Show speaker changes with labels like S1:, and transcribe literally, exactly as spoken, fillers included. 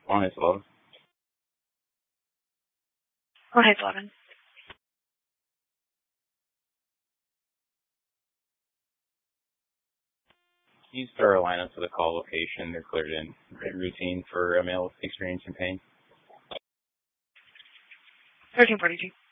S1: One is eleven.
S2: One is eleven.
S1: Use for a lineup for the call location. They're cleared in routine for a male with experience in pain.
S2: thirteen forty-two.